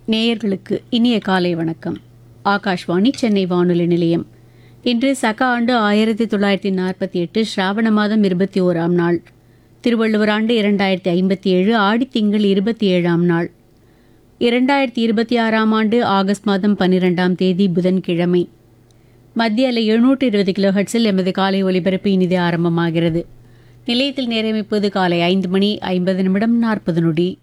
நேயர்களுக்கு இனிய காலை வணக்கம். ஆகாஷ்வாணி சென்னை வானொலி நிலையம். இன்று சக ஆண்டு 1948 ஸ்ராவண மாதம் 21ஆம் நாள், திருவள்ளுவர் ஆண்டு 2057 ஆடித்திங்கள் 27ஆம் நாள், 2026ஆம் ஆண்டு ஆகஸ்ட் மாதம் 12ஆம் தேதி புதன்கிழமை. மத்திய அலை 720 கிலோஹெர்ட்ஸில் எமது காலை ஒலிபரப்பு இனிதே ஆரம்பமாகிறது. நிலையத்தில் நேரம் இப்போது காலை 5 மணி 50 நிமிடம் 40 நொடி.